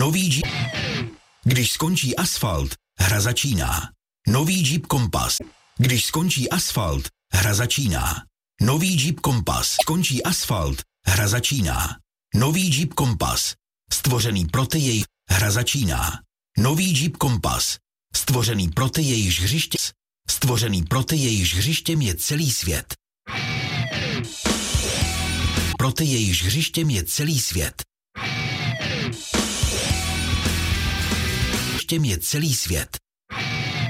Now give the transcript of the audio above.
Nový Jeep. Když skončí asfalt, hra začíná. Nový Jeep Compass. Když skončí asfalt, hra začíná. Nový Jeep Compass. Skončí asfalt, hra začíná. Nový Jeep Compass. Stvořený pro ty jejich hra začíná. Nový Jeep Compass. Stvořený pro ty jejichž hřiště. Stvořený pro ty jejichž hřištěm je celý svět. Pro ty jejichž hřištěm je celý svět. Hřištěm je celý svět.